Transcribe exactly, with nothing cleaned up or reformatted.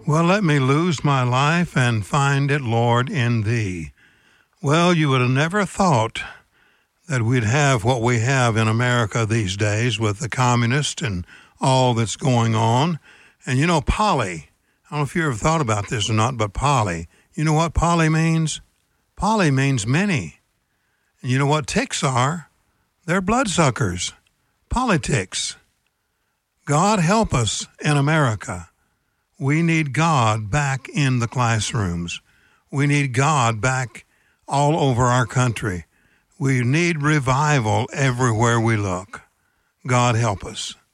Well, let me lose my life and find it, Lord, in thee. Well, you would have never thought that we'd have what we have in America these days with the communists and all that's going on. And you know, poly, I don't know if you ever thought about this or not, but poly, you know what poly means? Poly means many. And you know what ticks are? They're bloodsuckers. Politics. God help us in America. We need God back in the classrooms. We need God back all over our country. We need revival everywhere we look. God help us.